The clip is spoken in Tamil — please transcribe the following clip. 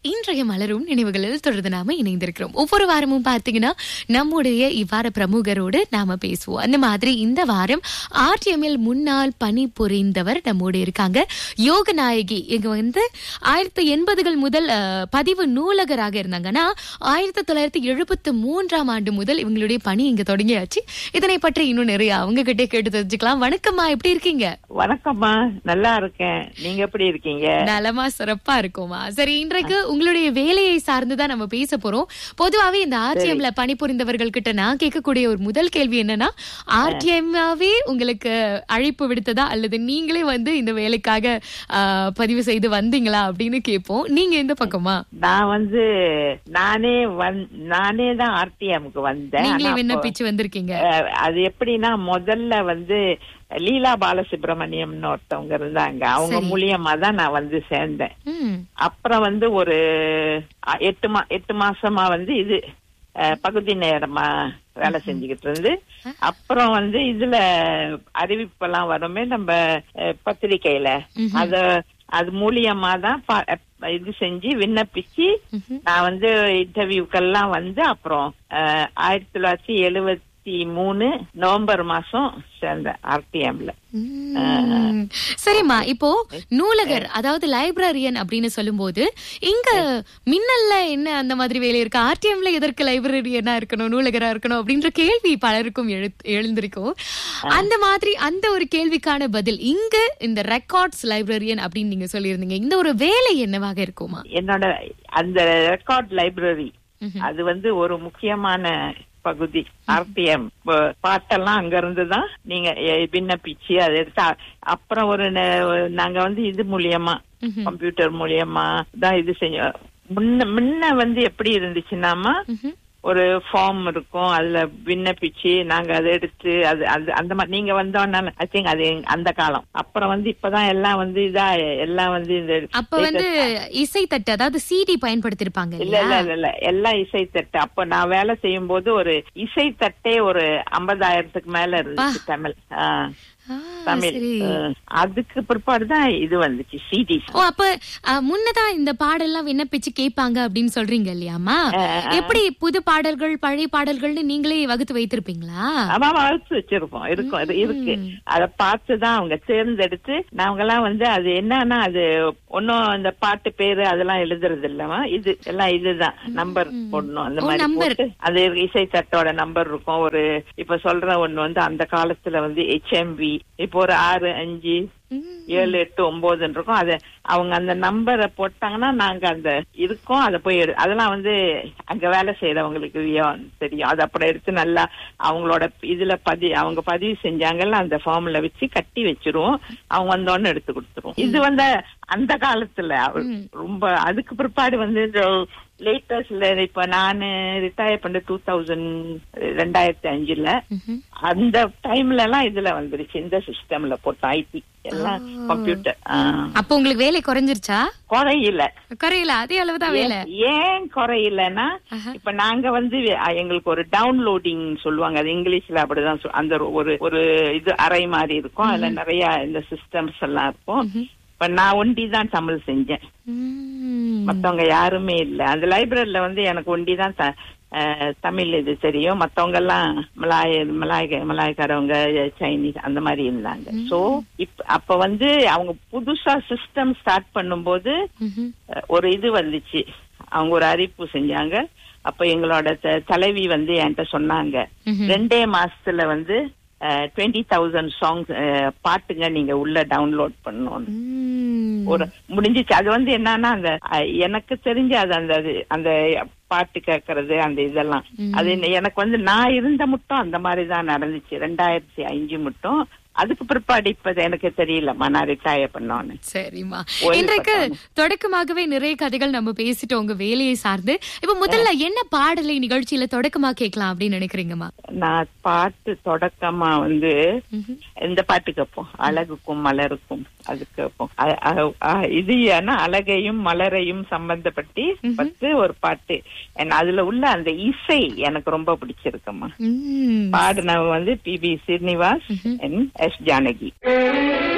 இன்றைய மலரும் நினைவுகளில் தொடர்ந்து நாம இணைந்திருக்கிறோம். ஒவ்வொரு வாரமும் பார்த்தீங்கன்னா நம்முடைய இவ்வார பிரமுகரோடு நாம பேசுவோம். அந்த மாதிரி இந்த வாரம் RTML முன்னாள் பணிபுரிந்தவர் நம்மோடு இருக்காங்க. யோகநாயகி. இங்க 1980கள் முதல் பதிவு நூலகராக இருந்தாங்கன்னா 1973ஆம் ஆண்டு முதல் இவங்களுடைய பணி இங்க தொடங்கியாச்சு. இதனை பற்றி இன்னும் நிறைய அவங்க கிட்டே கேட்டு தெரிஞ்சுக்கலாம். வணக்கம்மா, எப்படி இருக்கீங்க? வணக்கம்மா, நல்லா இருக்கேன். நீங்க எப்படி இருக்கீங்க? நலமா, சிறப்பா இருக்குமா. சரி, இன்றைக்கு உங்களுடைய வேலையை சார்ந்துதான் நம்ம பேச போறோம். பொதுவாவே இந்த RTMல பணிபுரிந்தவர்கள் கிட்ட நான் கேட்கக்கூடிய ஒரு முதல் கேள்வி என்னன்னா, RTMவே உங்களுக்கு அழைப்பு விடுத்ததா அல்லது நீங்களே இந்த வேலைக்காக பதிவு செய்து வந்தீங்களா அப்படின்னு கேட்போம். நீங்க எந்த பக்கமா? நான் நானே தான் RTMக்கு வந்தேன். நீங்களே விண்ணப்பிச்சு வந்திருக்கீங்க. அது எப்படின்னா, முதல்ல லீலா பாலசுப்ரமணியம்னு ஒருத்தவங்க இருந்தாங்க. அவங்க மூலியமா தான் நான் சேர்ந்தேன். அப்புறம் ஒரு 8 மாசமா இது பகுதி நேரமா வேலை செஞ்சுக்கிட்டு இருந்து, அப்புறம் இதுல அறிவிப்பெல்லாம் வருமே நம்ம பத்திரிக்கையில, அது மூலியமா தான் இது செஞ்சு விண்ணப்பிச்சு நான் இன்டர்வியூக்கெல்லாம் அப்புறம் 1973 நவம்பர் மாசம் சேர்ந்தேன் RTMல. சரிம்மா, இப்போ நூலகர், அதாவது லைப்ரரியன் அப்படின்னு சொல்லும் போது இங்க மின்னல்ல என்ன அந்த மாதிரி வேலை இருக்கு? RTMல எதற்கு லைப்ரரியனா இருக்கணும், நூலகரா இருக்கணும் அப்படின்ற கேள்வி பலருக்கும் எழுந்திருக்கும். அந்த மாதிரி அந்த ஒரு கேள்விக்கான பதில் இங்க இந்த ரெக்கார்ட்ஸ் லைப்ரரியன் அப்படின்னு நீங்க சொல்லியிருந்தீங்க. இந்த ஒரு வேலை என்னவாக இருக்குமா? என்னோட அந்த ரெக்கார்ட் லைப்ரரி அது ஒரு முக்கியமான பகுதி. RTM பாட்டெல்லாம் அங்க இருந்துதான் நீங்க விண்ணப்பிச்சு அதை எடுத்து, அப்புறம் நாங்க இது மூலியமா, கம்ப்யூட்டர் மூலியமா தான் இது செஞ்சோம். முன்ன எப்படி இருந்துச்சுன்னாமா, ஒரு ஃபார்ம் இருக்கும், அதுல விண்ணப்பிச்சு நாங்க அதை எடுத்து அந்த மாதிரி நீங்க வந்தோம்னா ஐ திங்க் அது அந்த காலம். அப்புறம் இப்பதான் எல்லாம் இதா எல்லாம் இந்த அப்ப இசைத்தட்டு, அதாவது CD பயன்படுத்திருப்பாங்க. இல்ல எல்லாம் இசைத்தட்டு. அப்ப நான் வேலை செய்யும் போது ஒரு இசைத்தட்டே ஒரு 50,000க்கு மேல இருந்துச்சு தமிழ். அதுக்கு பிற்பாடுதான் இது வந்துச்சு CD. அப்ப முன்னதான் இந்த பாடல்லாம் விண்ணப்பிச்சு கேட்பாங்க அப்படின்னு சொல்றீங்க இல்லையாமா? எப்படி புது பாடல்கள் பழைய பாடல்கள்னு நீங்களே வகுத்து வைத்திருப்பீங்களா? ஆமா, வகுத்து வச்சிருப்போம். இருக்கு. அதை பார்த்துதான் அவங்க தேர்ந்தெடுத்து நாங்கெல்லாம் அது என்னன்னா, அது ஒன்னும் அந்த பாட்டு பேரு அதெல்லாம் எழுதுறது இல்லமா, இது எல்லாம் இதுதான் நம்பர் போடணும். அந்த மாதிரி அது இசைத்தட்டோட நம்பர் இருக்கும். ஒரு இப்ப சொல்ற ஒண்ணு அந்த காலத்துல HMV, இப்போ ஒரு 6, 5, 7, 8, 9 இருக்கும். அது அவங்க அந்த நம்பரை போட்டாங்கன்னா நாங்க அந்த இருக்கோம், அதை போய் அதெல்லாம் அங்க வேலை செய்யறவங்களுக்கு தெரியும். அது அப்புறம் எடுத்து நல்லா அவங்களோட இதுல அவங்க பதிவு செஞ்சாங்கல்ல, அந்த ஃபார்ம்ல வச்சு கட்டி வச்சிருவோம். அவங்க வந்தோன்னு எடுத்து கொடுத்துருவோம். இது அந்த காலத்துல ரொம்ப. அதுக்கு பிற்பாடு லேட்டஸ்ட்ல இப்ப நானு ரிட்டையர் பண்ண 2005ல அந்த டைம்ல எல்லாம் இதுல வந்துருச்சு. இந்த சிஸ்டம்ல போட்டோம், IT எல்லாம் கம்ப்யூட்டர். அப்ப உங்களுக்கு வேலை குறைஞ்சிருச்சா? குறையில அதே அளவுதான் வேலை. ஏன் குறையிலன்னா, இப்ப நாங்க எங்களுக்கு ஒரு டவுன்லோடிங் சொல்லுவாங்க, அது இங்கிலீஷ்ல அப்படிதான். அந்த ஒரு இது அறை மாதிரி இருக்கும், அதுல நிறைய இந்த சிஸ்டம்ஸ் எல்லாம் இருக்கும். இப்ப நான் ஒண்டிதான் தமிழ் செஞ்சேன், மத்தவங்க யாருமே இல்ல. அந்த லைப்ரரியில எனக்கு ஒண்டிதான் தமிழ் இது தெரியும். மத்தவங்க எல்லாம் மலாய்க்காரவங்க, சைனீஸ் அந்த மாதிரி இருந்தாங்க. சோ அப்ப அவங்க புதுசா சிஸ்டம் ஸ்டார்ட் பண்ணும்போது ஒரு இது வந்துச்சு, அவங்க ஒரு அறிவிப்பு செஞ்சாங்க. அப்ப எங்களோட தலைவி என்கிட்ட சொன்னாங்க, 2 மாசத்துல 20,000 சாங்ஸ் பாட்டுங்க நீங்க உள்ள டவுன்லோட் பண்ணணும். ஒரு முடிஞ்சிச்சு. அது என்னன்னா, அந்த எனக்கு தெரிஞ்சு அந்த பாட்டு கேட்கறது அந்த இதெல்லாம் அது எனக்கு நான் இருந்த மட்டும் அந்த மாதிரிதான் நடந்துச்சு. 2005 மட்டும். அதுக்கு பிற்பாடு இப்ப எனக்கு தெரியலம்மா, நான் ரிட்டையர் பண்ணோன்னு. சரிம்மா, இன்றைக்கு தொடக்கமாகவே நிறைய கதைகள் நம்ம பேசிட்டோம் உங்க வேலையை சார்ந்து. இப்ப முதல்ல என்ன பாடலை நிகழ்ச்சியில தொடக்கமா கேட்கலாம் அப்படின்னு நினைக்கிறீங்கம்மா? நான் பாட்டு தொடக்கமா இந்த பாட்டு கேட்போம், அழகுக்கும் மலருக்கும். அது கேட்போம். இது ஏன்னா அழகையும் மலரையும் சம்பந்தப்பட்டு ஒரு பாட்டு. அதுல உள்ள அந்த இசை எனக்கு ரொம்ப பிடிச்சிருக்குமா. பாடுனவ PB ஸ்ரீனிவாஸ், S. ஜானகி.